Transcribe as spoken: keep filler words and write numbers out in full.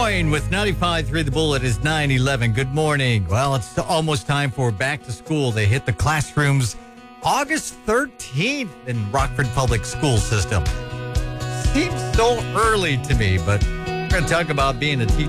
Moines with ninety-five point three The Bull. It is nine eleven. Good morning. Well, it's almost time for back to school. They hit the classrooms August thirteenth in Rockford Public School System. Seems so early to me, but we're going to talk about being a teacher